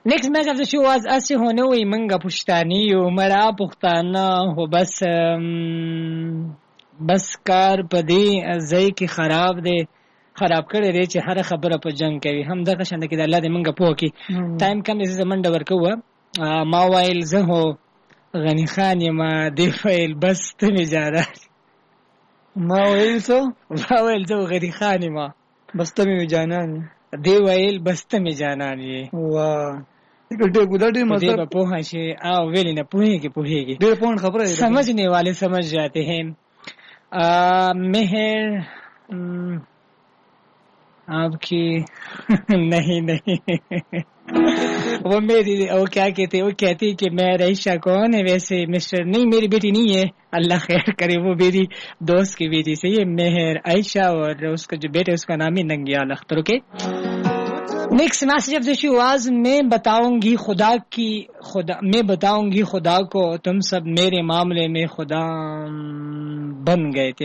next message د شو از اسه هونه وي منګه پښتاني you مړه پښتانه هو بس کار پدې ځای کې خراب دی خراب کړی دی چې هر خبره په جنگ کوي هم دغه شان کې د الله دې منګه پوه کی ټایم کم دې زمنډ ورکوه ما وایل زه هو غنی خان یم دی ویل بس ته می جاره ما ویل زه غنی خان یم بس ته می جانان دی ویل بس ته می جانان یې واه ډېر ګډه مطلب په پوهه شي او ویل نه پوهیږي ډېر پوهن خبره ده समझने वाले समझ जाते हैं मेहर आपकी नहीं वो मेरी वो क्या कहते वो कहती कि मैं रईशा कौन है वैसे मिस्टर नहीं मेरी बेटी नहीं है अल्लाह खैर करे वो मेरी दोस्त की बेटी से ये मेहर आयशा और उसका जो बेटा उसका नाम ही नंगियाल अख्तर के next message of the show आज मैं बताऊंगी खुदा को तुम सब मेरे मामले में खुदा बन गए थे